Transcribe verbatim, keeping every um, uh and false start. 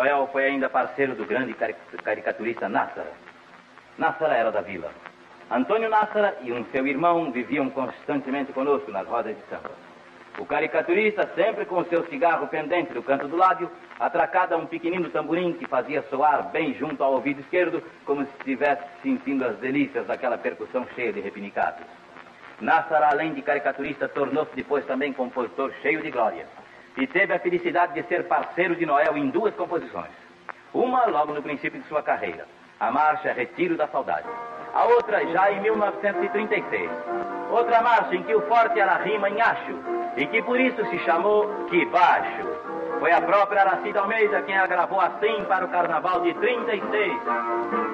Noel foi ainda parceiro do grande cari caricaturista Nassara. Nassara era da vila. Antônio Nassara e um seu irmão viviam constantemente conosco nas rodas de samba. O caricaturista, sempre com o seu cigarro pendente do canto do lábio, atracado a um pequenino tamborim que fazia soar bem junto ao ouvido esquerdo, como se estivesse sentindo as delícias daquela percussão cheia de repinicados. Nassara, além de caricaturista, tornou-se depois também compositor cheio de glória. E teve a felicidade de ser parceiro de Noel em duas composições. Uma, logo no princípio de sua carreira, a marcha Retiro da Saudade. A outra, já em mil novecentos e trinta e seis. Outra marcha em que o forte era a rima em acho, e que por isso se chamou Que Baixo. Foi a própria Aracida Almeida quem a gravou assim para o Carnaval de trinta e seis.